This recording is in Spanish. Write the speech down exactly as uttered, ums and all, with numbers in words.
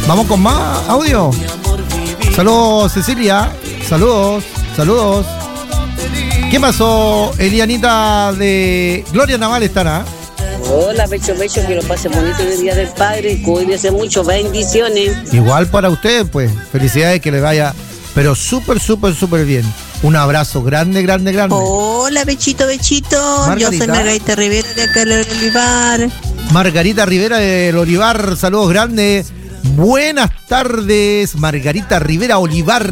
Vamos con más audio. Saludos, Cecilia. Saludos, saludos. ¿Qué pasó, Elianita de Gloria Naval estará? Hola, Pecho Pecho, que lo pase bonito el Día del Padre, cuídese mucho, bendiciones. Igual para usted, pues, felicidades, que le vaya, pero súper, súper, súper bien. Un abrazo grande, grande, grande. Hola, Bechito, Bechito. Margarita. Yo soy Margarita Rivera de acá del Olivar. Margarita Rivera del Olivar, saludos grandes. Buenas tardes, Margarita Rivera Olivar.